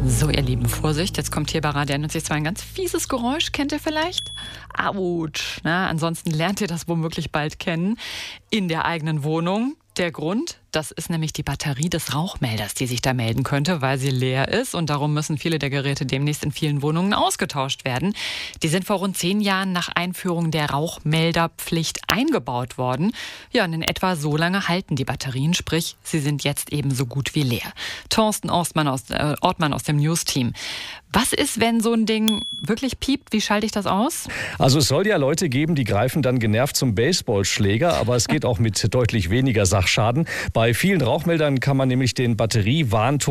So, ihr Lieben, Vorsicht, jetzt kommt hier bei Radio 91 ein ganz fieses Geräusch, kennt ihr vielleicht? Autsch. Na, ansonsten lernt ihr das womöglich bald kennen in der eigenen Wohnung. Der Grund, das ist nämlich die Batterie des Rauchmelders, die sich da melden könnte, weil sie leer ist. Und darum müssen viele der Geräte demnächst in vielen Wohnungen ausgetauscht werden. Die sind vor rund 10 Jahren nach Einführung der Rauchmelderpflicht eingebaut worden. Ja, und in etwa so lange halten die Batterien, sprich, sie sind jetzt eben so gut wie leer. Thorsten Ortmann aus dem News-Team. Was ist, wenn so ein Ding wirklich piept? Wie schalte ich das aus? Also es soll ja Leute geben, die greifen dann genervt zum Baseballschläger, aber es geht auch mit deutlich weniger Sachschaden. Bei vielen Rauchmeldern kann man nämlich den Batteriewarnton